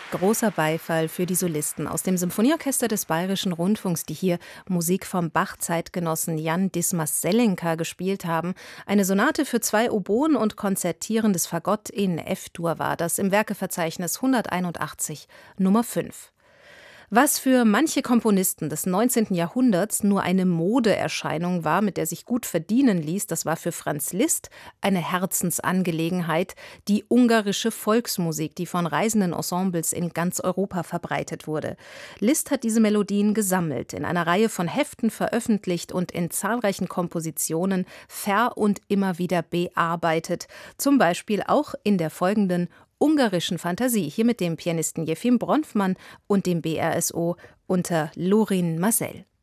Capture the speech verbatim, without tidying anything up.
Großer Beifall für die Solisten aus dem Symphonieorchester des Bayerischen Rundfunks, die hier Musik vom Bach-Zeitgenossen Jan Dismas-Selenka gespielt haben. Eine Sonate für zwei Oboen und konzertierendes Fagott in F-Dur war das im Werkeverzeichnis hunderteinundachtzig, Nummer fünf. Was für manche Komponisten des neunzehnten Jahrhunderts nur eine Modeerscheinung war, mit der sich gut verdienen ließ, das war für Franz Liszt eine Herzensangelegenheit, die ungarische Volksmusik, die von reisenden Ensembles in ganz Europa verbreitet wurde. Liszt hat diese Melodien gesammelt, in einer Reihe von Heften veröffentlicht und in zahlreichen Kompositionen ver- und immer wieder bearbeitet, zum Beispiel auch in der folgenden ungarischen Fantasie, hier mit dem Pianisten Jefim Bronfman und dem B R S O unter Lorin Maazel.